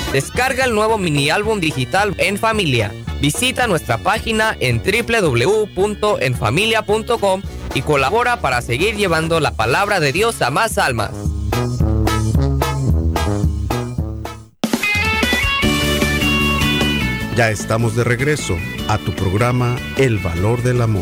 Descarga el nuevo mini álbum digital En Familia. Visita nuestra página en www.enfamilia.com y colabora para seguir llevando la palabra de Dios a más almas. Ya estamos de regreso a tu programa El Valor del Amor.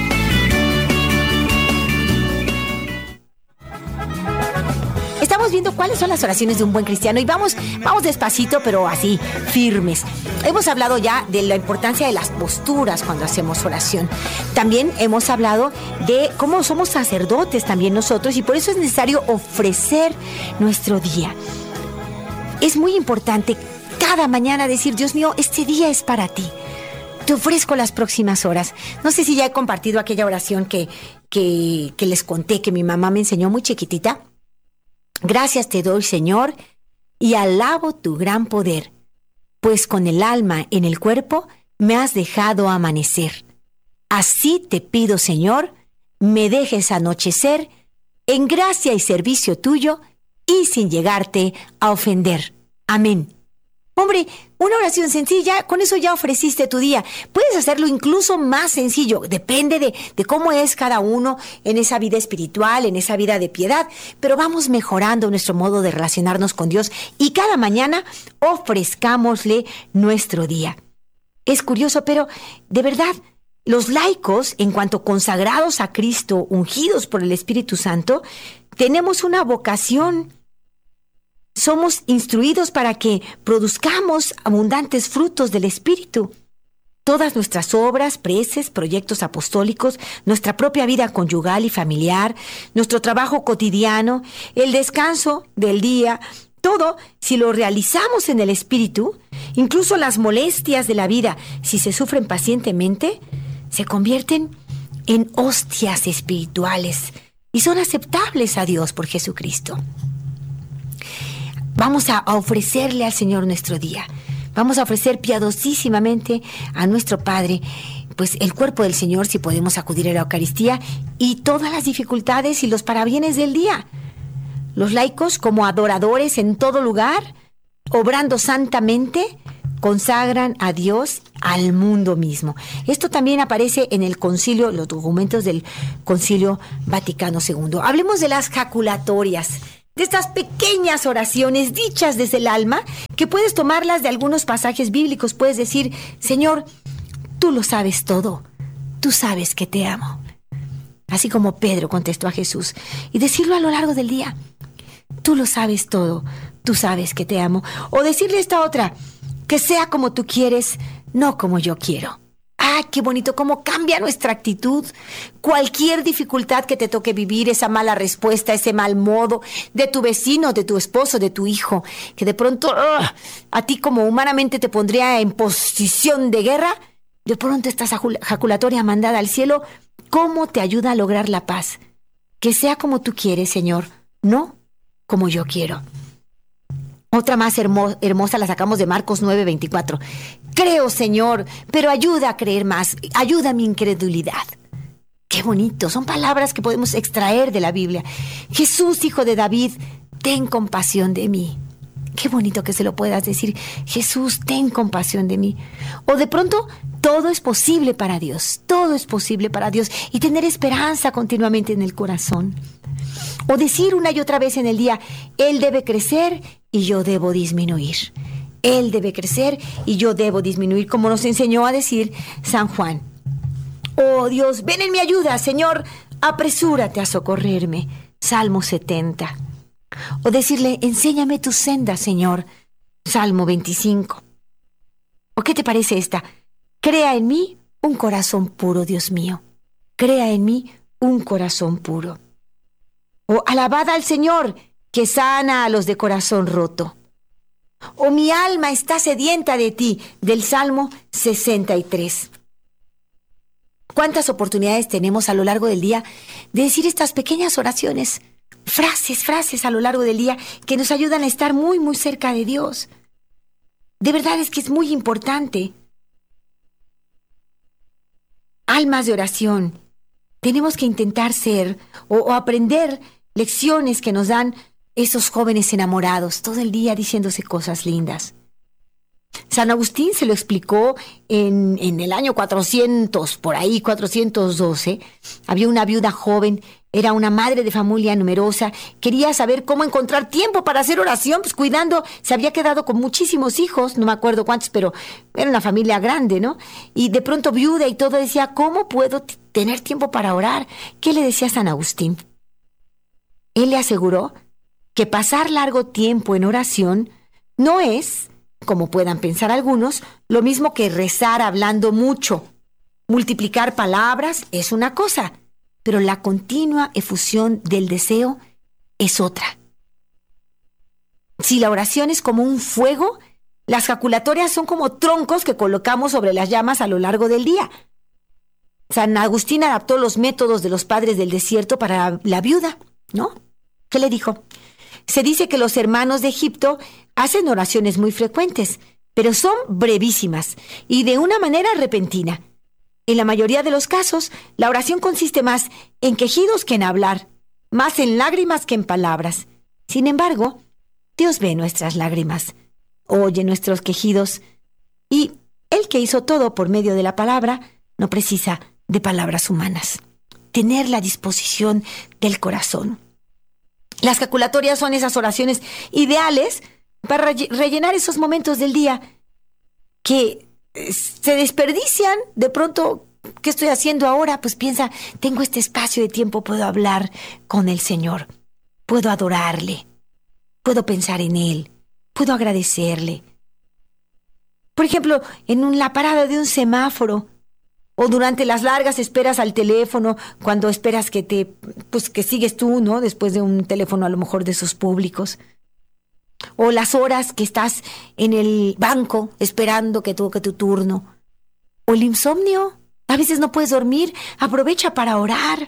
Estamos viendo cuáles son las oraciones de un buen cristiano y vamos despacito, pero así, firmes. Hemos hablado ya de la importancia de las posturas cuando hacemos oración. También hemos hablado de cómo somos sacerdotes también nosotros y por eso es necesario ofrecer nuestro día. Es muy importante cada mañana decir, Dios mío, este día es para ti. Te ofrezco las próximas horas. No sé si ya he compartido aquella oración que les conté, que mi mamá me enseñó muy chiquitita. Gracias te doy, Señor, y alabo tu gran poder, pues con el alma en el cuerpo me has dejado amanecer. Así te pido, Señor, me dejes anochecer en gracia y servicio tuyo y sin llegarte a ofender. Amén. Hombre, una oración sencilla, con eso ya ofreciste tu día. Puedes hacerlo incluso más sencillo, depende de cómo es cada uno en esa vida espiritual, en esa vida de piedad, pero vamos mejorando nuestro modo de relacionarnos con Dios y cada mañana ofrezcámosle nuestro día. Es curioso, pero de verdad, los laicos, en cuanto consagrados a Cristo, ungidos por el Espíritu Santo, tenemos una vocación. Somos instruidos para que produzcamos abundantes frutos del Espíritu. Todas nuestras obras, preces, proyectos apostólicos, nuestra propia vida conyugal y familiar, nuestro trabajo cotidiano, el descanso del día, todo, si lo realizamos en el Espíritu, incluso las molestias de la vida, si se sufren pacientemente, se convierten en hostias espirituales y son aceptables a Dios por Jesucristo. Vamos a ofrecerle al Señor nuestro día. Vamos a ofrecer piadosísimamente a nuestro Padre, pues el cuerpo del Señor, si podemos acudir a la Eucaristía, y todas las dificultades y los parabienes del día. Los laicos, como adoradores en todo lugar, obrando santamente, consagran a Dios al mundo mismo. Esto también aparece en el concilio, los documentos del Concilio Vaticano II. Hablemos de las jaculatorias, de estas pequeñas oraciones dichas desde el alma, que puedes tomarlas de algunos pasajes bíblicos. Puedes decir, Señor, tú lo sabes todo, tú sabes que te amo. Así como Pedro contestó a Jesús, y decirlo a lo largo del día, tú lo sabes todo, tú sabes que te amo. O decirle esta otra, que sea como tú quieres, no como yo quiero. ¡Ah, qué bonito! Cómo cambia nuestra actitud. Cualquier dificultad que te toque vivir, esa mala respuesta, ese mal modo de tu vecino, de tu esposo, de tu hijo, que de pronto a ti como humanamente te pondría en posición de guerra, de pronto esta jaculatoria mandada al cielo, ¿cómo te ayuda a lograr la paz? Que sea como tú quieres, Señor, no como yo quiero. Otra más hermosa la sacamos de Marcos 9:24. Creo, Señor, pero ayuda a creer más. Ayuda a mi incredulidad. Qué bonito. Son palabras que podemos extraer de la Biblia. Jesús, hijo de David, ten compasión de mí. Qué bonito que se lo puedas decir. Jesús, ten compasión de mí. O de pronto, todo es posible para Dios. Todo es posible para Dios. Y tener esperanza continuamente en el corazón. O decir una y otra vez en el día, Él debe crecer y yo debo disminuir. Él debe crecer y yo debo disminuir, como nos enseñó a decir San Juan. Oh Dios, ven en mi ayuda, Señor, apresúrate a socorrerme. Salmo 70. O decirle, enséñame tu senda, Señor. Salmo 25. ¿O qué te parece esta? Crea en mí un corazón puro, Dios mío. Crea en mí un corazón puro. O alabad al Señor, que sana a los de corazón roto. O mi alma está sedienta de ti, del Salmo 63. ¿Cuántas oportunidades tenemos a lo largo del día de decir estas pequeñas oraciones? Frases a lo largo del día que nos ayudan a estar muy, muy cerca de Dios. De verdad es que es muy importante. Almas de oración. Tenemos que intentar ser o aprender lecciones que nos dan esos jóvenes enamorados, todo el día diciéndose cosas lindas. San Agustín se lo explicó en el año 400, por ahí, 412. Había una viuda joven, era una madre de familia numerosa, quería saber cómo encontrar tiempo para hacer oración, pues cuidando, se había quedado con muchísimos hijos, no me acuerdo cuántos, pero era una familia grande, ¿no? Y de pronto viuda y todo, decía, ¿cómo puedo tener tiempo para orar? ¿Qué le decía San Agustín? Él le aseguró que pasar largo tiempo en oración no es, como puedan pensar algunos, lo mismo que rezar hablando mucho. Multiplicar palabras es una cosa, pero la continua efusión del deseo es otra. Si la oración es como un fuego, las jaculatorias son como troncos que colocamos sobre las llamas a lo largo del día. San Agustín adaptó los métodos de los padres del desierto para la viuda, ¿no? ¿Qué le dijo? Se dice que los hermanos de Egipto hacen oraciones muy frecuentes, pero son brevísimas y de una manera repentina. En la mayoría de los casos, la oración consiste más en quejidos que en hablar, más en lágrimas que en palabras. Sin embargo, Dios ve nuestras lágrimas, oye nuestros quejidos, y Él que hizo todo por medio de la palabra, no precisa de palabras humanas. Tener la disposición del corazón. Las jaculatorias son esas oraciones ideales para rellenar esos momentos del día que se desperdician. De pronto, ¿qué estoy haciendo ahora? Pues piensa, tengo este espacio de tiempo, puedo hablar con el Señor, puedo adorarle, puedo pensar en Él, puedo agradecerle. Por ejemplo, en la parada de un semáforo, o durante las largas esperas al teléfono, cuando esperas que sigues tú, ¿no? Después de un teléfono a lo mejor de esos públicos. O las horas que estás en el banco esperando que toque tu turno. O el insomnio. A veces no puedes dormir. Aprovecha para orar.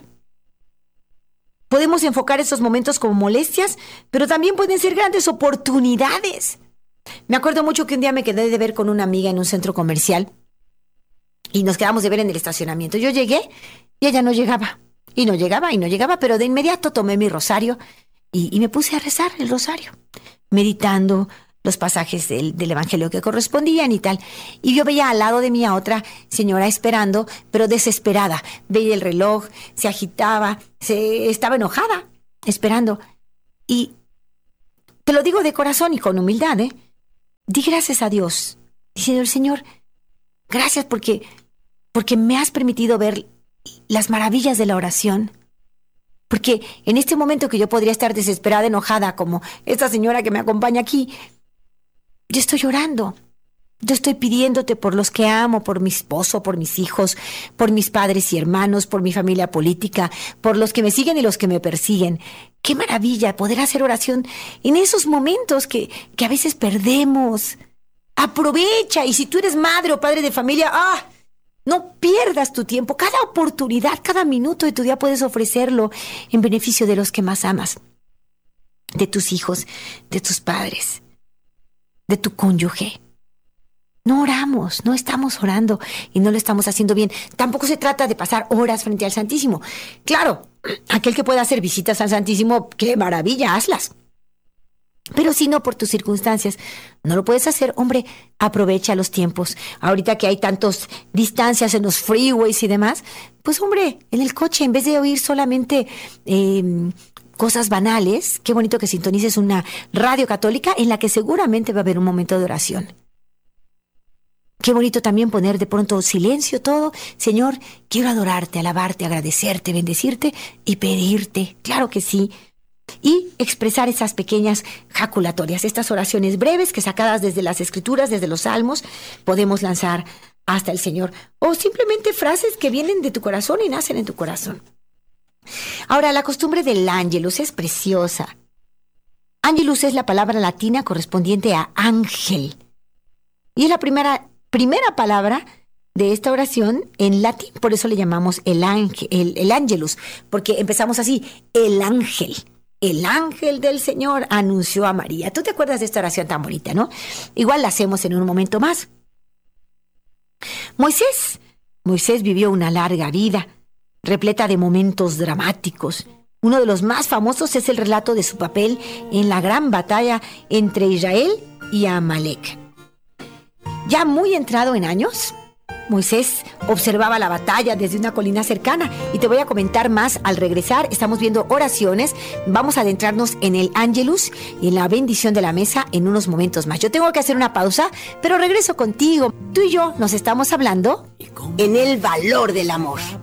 Podemos enfocar esos momentos como molestias, pero también pueden ser grandes oportunidades. Me acuerdo mucho que un día me quedé de ver con una amiga en un centro comercial. Y nos quedamos de ver en el estacionamiento. Yo llegué y ella no llegaba. Y no llegaba, pero de inmediato tomé mi rosario y me puse a rezar el rosario, meditando los pasajes del Evangelio que correspondían y tal. Y yo veía al lado de mí a otra señora esperando, pero desesperada. Veía el reloj, se agitaba, estaba enojada, esperando. Y te lo digo de corazón y con humildad, di gracias a Dios, diciendo, Señor, gracias porque me has permitido ver las maravillas de la oración. Porque en este momento que yo podría estar desesperada, enojada, como esta señora que me acompaña aquí, yo estoy llorando. Yo estoy pidiéndote por los que amo, por mi esposo, por mis hijos, por mis padres y hermanos, por mi familia política, por los que me siguen y los que me persiguen. Qué maravilla poder hacer oración en esos momentos que a veces perdemos. Aprovecha, y si tú eres madre o padre de familia, no pierdas tu tiempo. Cada oportunidad, cada minuto de tu día puedes ofrecerlo en beneficio de los que más amas, de tus hijos, de tus padres, de tu cónyuge. No oramos, no estamos orando y no lo estamos haciendo bien. Tampoco se trata de pasar horas frente al Santísimo. Claro, aquel que pueda hacer visitas al Santísimo, qué maravilla, hazlas. Pero si no, por tus circunstancias, no lo puedes hacer, hombre, aprovecha los tiempos. Ahorita que hay tantas distancias en los freeways y demás, pues hombre, en el coche, en vez de oír solamente cosas banales, qué bonito que sintonices una radio católica en la que seguramente va a haber un momento de oración. Qué bonito también poner de pronto silencio todo. Señor, quiero adorarte, alabarte, agradecerte, bendecirte y pedirte. Claro que sí. Y expresar esas pequeñas jaculatorias, estas oraciones breves que sacadas desde las Escrituras, desde los Salmos, podemos lanzar hasta el Señor. O simplemente frases que vienen de tu corazón y nacen en tu corazón. Ahora, la costumbre del Ángelus es preciosa. Ángelus es la palabra latina correspondiente a ángel. Y es la primera palabra de esta oración en latín. Por eso le llamamos el Ángelus, porque empezamos así, el ángel. El ángel del Señor anunció a María. ¿Tú te acuerdas de esta oración tan bonita, no? Igual la hacemos en un momento más. Moisés vivió una larga vida, repleta de momentos dramáticos. Uno de los más famosos es el relato de su papel en la gran batalla entre Israel y Amalek. Ya muy entrado en años, Moisés observaba la batalla desde una colina cercana y te voy a comentar más al regresar. Estamos viendo oraciones, vamos a adentrarnos en el Ángelus y en la bendición de la mesa en unos momentos más. Yo tengo que hacer una pausa, pero regreso contigo. Tú y yo nos estamos hablando en el valor del amor.